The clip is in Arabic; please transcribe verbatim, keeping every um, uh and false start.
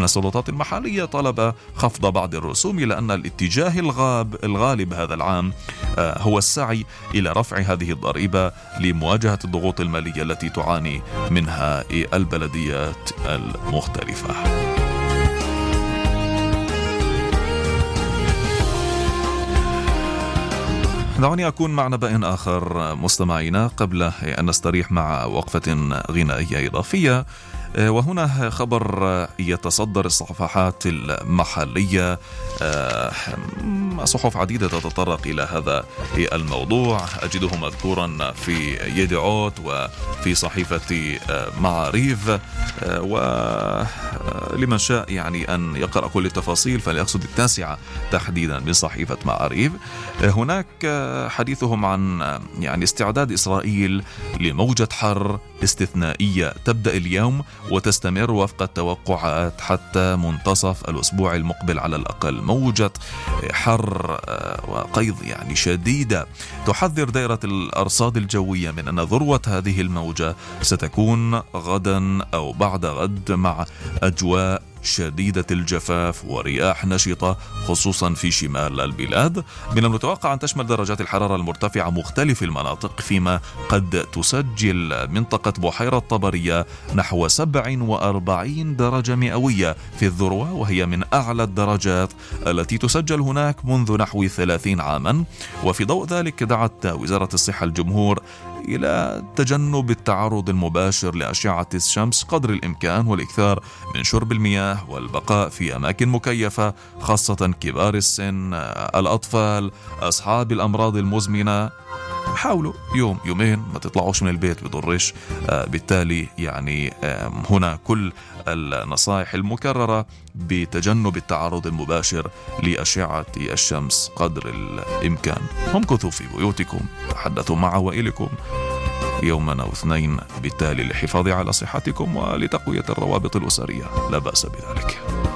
من السلطات المحلية طلب خفض بعض الرسوم، إلى أن الاتجاه الغاب الغالب هذا العام هو السعي إلى رفع هذه الضريبة لمواجهة الضغوط المالية التي تعاني منها البلديات المختلفة. دعوني أكون مع نبأ آخر مستمعينا قبل أن نستريح مع وقفة غنائية إضافية. وهنا خبر يتصدر الصفحات المحلية، صحف عديدة تتطرق إلى هذا الموضوع، أجده مذكورا في يدعوت وفي صحيفة معاريف، ولمن شاء يعني أن يقرأ كل التفاصيل فليقصد التاسعة تحديدا من صحيفة معاريف. هناك حديثهم عن يعني استعداد إسرائيل لموجة حر استثنائية تبدأ اليوم وتستمر وفق التوقعات حتى منتصف الأسبوع المقبل على الأقل. موجة حر وقيض يعني شديدة. تحذر دائرة الأرصاد الجوية من أن ذروة هذه الموجة ستكون غدا أو بعد غد مع أجواء شديدة الجفاف ورياح نشطة خصوصا في شمال البلاد. من المتوقع أن تشمل درجات الحرارة المرتفعة مختلف المناطق، فيما قد تسجل منطقة بحيرة طبرية نحو سبعة وأربعين درجة مئوية في الذروة، وهي من أعلى الدرجات التي تسجل هناك منذ نحو ثلاثين عاما. وفي ضوء ذلك دعت وزارة الصحة الجمهور إلى تجنب التعرض المباشر لأشعة الشمس قدر الإمكان، والإكثار من شرب المياه والبقاء في أماكن مكيفة، خاصة كبار السن، الأطفال، أصحاب الأمراض المزمنة. حاولوا يوم يومين ما تطلعوش من البيت بضرش. آه بالتالي يعني آه هنا كل النصائح المكررة بتجنب التعرض المباشر لأشعة الشمس قدر الإمكان. امكثوا في بيوتكم، تحدثوا مع عوائلكم يوما أو اثنين، بالتالي للحفاظ على صحتكم ولتقوية الروابط الأسرية لا بأس بذلك.